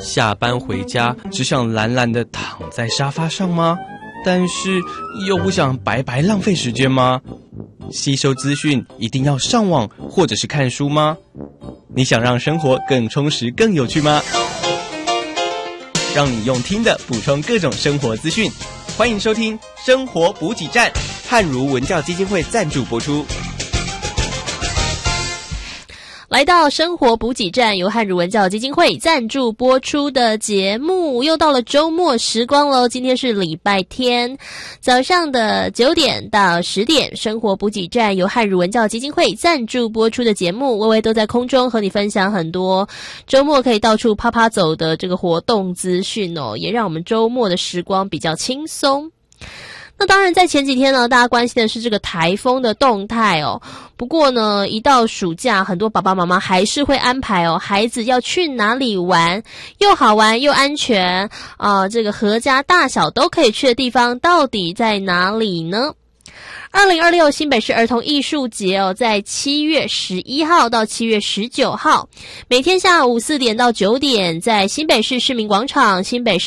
下班回家只想懒懒地躺在沙发上吗？但是又不想白白浪费时间吗？吸收资讯一定要上网或者是看书吗？你想让生活更充实更有趣吗？让你用听的补充各种生活资讯，欢迎收听生活补给站，汉儒文教基金会赞助播出。 来到生活补给站，由汉儒文教基金会赞助播出的节目，又到了周末时光喽。今天是礼拜天，早上的9点到10点，生活补给站由汉儒文教基金会赞助播出的节目，微微都在空中和你分享很多周末可以到处趴趴走的这个活动资讯哦，也让我们周末的时光比较轻松。那当然在前几天呢，大家关心的是这个台风的动态哦。不过呢，一到暑假，很多爸爸妈妈还是会安排哦，孩子要去哪里玩，又好玩又安全这个合家大小都可以去的地方到底在哪里呢？2026新北市儿童艺术节在7月11号到7月19号，每天下午4点到9点，在新北市市民广场、新北市